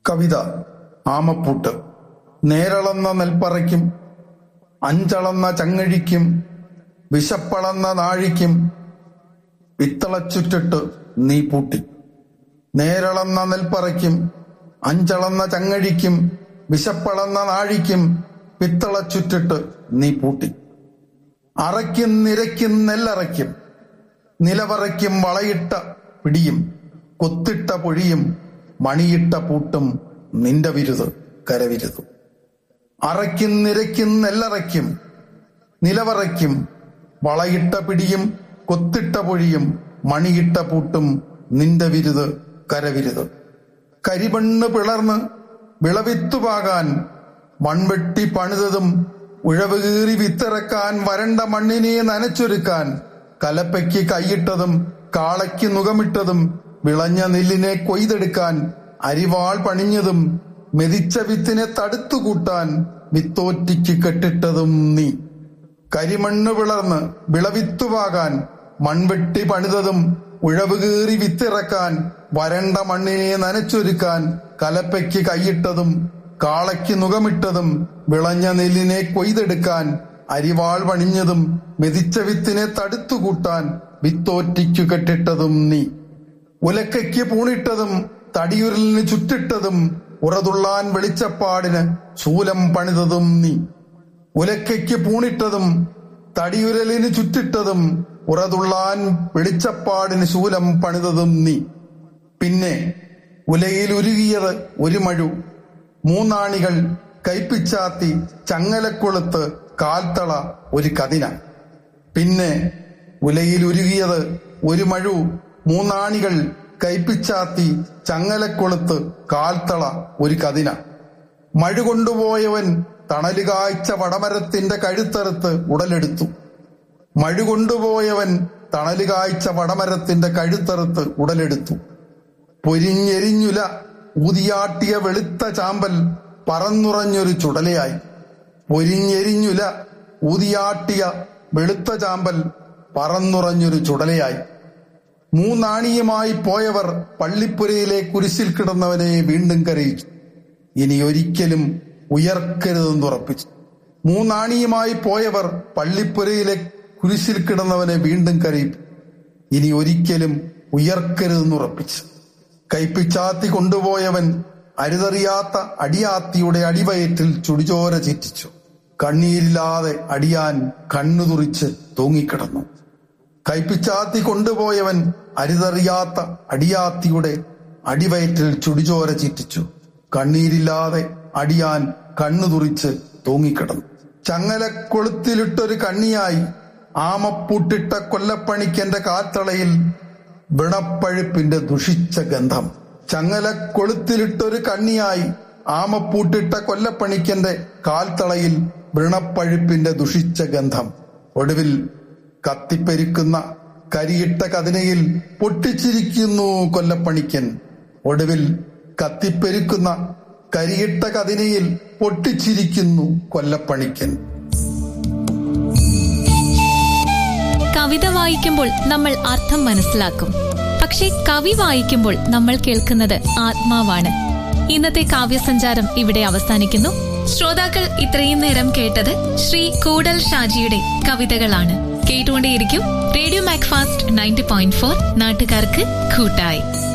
കവിത ആമപ്പൂട്ട്. നേരളന്ന നെൽപ്പറയ്ക്കും അഞ്ചളന്ന ചങ്ങഴിക്കും വിശപ്പളന്ന നാഴിക്കും വിത്തളച്ചുറ്റിട്ട് നീ പൂട്ടി. നേരളന്ന നെൽപ്പറയ്ക്കും അഞ്ചളന്ന ചങ്ങഴിക്കും വിശപ്പളന്ന നാഴിക്കും വിത്തളച്ചുറ്റിട്ട് നീ പൂട്ടി. അറയ്ക്കും നിരയ്ക്കും നെല്ലറയ്ക്കും നിലവറയ്ക്കും വളയിട്ട പിടിയും കൊത്തിട്ട പൊഴിയും മണിയിട്ട പൂട്ടും നിന്റെ വിരുത് കരവിരുത്. അറയ്ക്കും നിരയ്ക്കും നെല്ലറയ്ക്കും നിലവറയ്ക്കും വളയിട്ട പിടിയും കൊത്തിട്ട പൊഴിയും മണിയിട്ട പൂട്ടും നിന്റെ വിരുത് കരവിരുത്. കരിമണ്ണ് പിളർന്ന് വിളവിത്തുപാകാൻ മൺവെട്ടി പണിതതും ഉഴവ് കീറി വിത്തിറക്കാൻ വരണ്ട മണ്ണിനെ നനച്ചൊരുക്കാൻ കലപ്പയ്ക്ക് കൈയിട്ടതും കാളയ്ക്ക് നുകമിട്ടതും വിളഞ്ഞ നെല്ലിനെ കൊയ്തെടുക്കാൻ അരിവാൾ പണിഞ്ഞതും മെതിച്ച വിത്തിനെ തടുത്തുകൂട്ടാൻ വിത്തോറ്റിക്ക് കെട്ടിട്ടതും നീ. കരിമണ്ണ് പിളർന്ന് വിളവിത്തുപാകാൻ മൺവെട്ടി പണിതതും ഉഴവ് കീറി വിത്തിറക്കാൻ വരണ്ട മണ്ണിനെ നനച്ചൊരുക്കാൻ കലപ്പയ്ക്ക് കൈയിട്ടതും കാളയ്ക്ക് നുകമിട്ടതും വിളഞ്ഞ നെല്ലിനെ കൊയ്തെടുക്കാൻ അരിവാൾ പണിഞ്ഞതും മെതിച്ച വിത്തിനെ തടുത്തുകൂട്ടാൻ വിത്തോറ്റിക്കു കെട്ടിട്ടതും നീ. ഉലക്കയ്ക്ക് പൂണിട്ടതും തടിയുരലിന് ചുറ്റിട്ടതും ഉറതുള്ളാൻ വെളിച്ചപ്പാടിന് ശൂലം പണിതതും നീ. ഉലക്കയ്ക്ക് പൂണിട്ടതും തടിയുരലിന് ചുറ്റിട്ടതും ഉറതുള്ളാൻ വെളിച്ചപ്പാടിന് ശൂലം പണിതതും നീ. പിന്നെ ഉലയിൽ ഉരുകിയത് ഒരു മഴു, മൂന്നാണികൾ കൈപ്പിച്ചാത്തി ചങ്ങലക്കൊളുത്ത് കാൽത്തള ഒരു കതിന. പിന്നെ ഉലയിൽ ഉരുകിയത് ഒരു മഴു, മൂന്നാണികൾ കൈപ്പിച്ചാത്തി ചങ്ങലക്കൊളുത്ത് കാൽത്തള ഒരു കതിന. മഴ കൊണ്ടുപോയവൻ തണല് കായ്ച്ച വടമരത്തിന്റെ കഴുത്തറുത്ത് ഉടലെടുത്തു. മഴ കൊണ്ടുപോയവൻ തണല് കായ്ച്ച വടമരത്തിന്റെ കഴുത്തറുത്ത് ഉടലെടുത്തു. പൊരിഞ്ഞെരിഞ്ഞുല ഊതിയാട്ടിയ വെളുത്ത ചാമ്പൽ പറന്നുറഞ്ഞൊരു ചുടലയായി. പൊരിഞ്ഞെരിഞ്ഞുല ഊതിയാട്ടിയ വെളുത്ത ചാമ്പൽ പറന്നുറഞ്ഞൊരു ചുടലയായി. മൂന്നാണിയുമായി പോയവർ പള്ളിപ്പുരയിലെ കുരിശിൽ കിടന്നവനെ വീണ്ടും കരയിച്ചു. ഇനി ഒരിക്കലും ഉയർക്കരുതെന്നുറപ്പിച്ചു. മൂന്നാണിയുമായി പോയവർ പള്ളിപ്പുരയിലെ കുരിശിൽ കിടന്നവനെ വീണ്ടും കരയിച്ചു. ഇനി ഒരിക്കലും ഉയർക്കരുതെന്നുറപ്പിച്ചു. കൈപ്പിച്ചാത്തി കൊണ്ടുപോയവൻ അരുതറിയാത്ത അടിയാത്തിയുടെ അടിവയറ്റിൽ ചുടിചോര ചീറ്റിച്ചു. കണ്ണീരില്ലാതെ അടിയാൻ കണ്ണുതുറിച്ച് തൂങ്ങിക്കിടന്നു. കൈപ്പിച്ചാത്തി കൊണ്ടുപോയവൻ അരുതറിയാത്ത അടിയാത്തിയുടെ അടിവയറ്റിൽ ചുടിചോര ചീറ്റിച്ചു. കണ്ണീരില്ലാതെ അടിയാൻ കണ്ണുതുറിച്ച് തൂങ്ങിക്കിടന്നു. ചങ്ങലക്കൊളുത്തിലിട്ടൊരു കണ്ണിയായി ആമപ്പൂട്ടിട്ട കൊല്ലപ്പണിക്കന്റെ കാൽത്തളയിൽ വിണപ്പഴുപ്പിന്റെ ദുഷിച്ച ഗന്ധം. ചങ്ങലക്കൊളുത്തിലിട്ടൊരു കണ്ണിയായി ആമപ്പൂട്ടിട്ട കൊല്ലപ്പണിക്കന്റെ കാൽത്തളയിൽ വിണപ്പഴുപ്പിന്റെ ദുഷിച്ച ഗന്ധം. ഒടുവിൽ കത്തിപ്പെരുക്കുന്ന കരിയിട്ട കതിനയിൽ പൊട്ടിച്ചിരിക്കുന്നു കൊല്ലപ്പണിക്കൻ. ഒടുവിൽ കത്തിപ്പെരുക്കുന്ന കരിയിട്ട കതിനയിൽ പൊട്ടിച്ചിരിക്കുന്നു കൊല്ലപ്പണിക്കൻ. കവിത വായിക്കുമ്പോൾ നമ്മൾ അർത്ഥം മനസ്സിലാക്കും. പക്ഷെ കവി വായിക്കുമ്പോൾ നമ്മൾ കേൾക്കുന്നത് ആത്മാവാണ്. ഇന്നത്തെ കാവ്യസഞ്ചാരം ഇവിടെ അവസാനിക്കുന്നു. ശ്രോതാക്കൾ ഇത്രയും നേരം കേട്ടത് ശ്രീ കൂടൽ ഷാജിയുടെ കവിതകളാണ്. കേട്ടുകൊണ്ടേയിരിക്കും റേഡിയോ മാക്ഫാസ്റ്റ് 90.4 നാട്ടുകാർക്ക് കൂട്ടായി.